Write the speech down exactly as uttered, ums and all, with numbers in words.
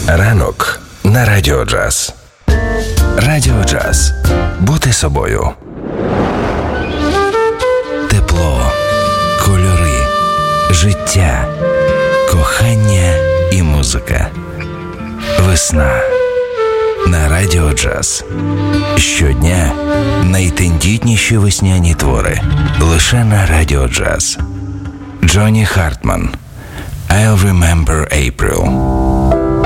Ранок на Радіо Джаз. Радіо Джаз. Бути собою. Тепло, кольори, життя, кохання і музика. Весна на Радіо Джаз. Щодня найтендітніші весняні твори. Лише на Радіо Джаз. Джонні Хартман. I'll remember April.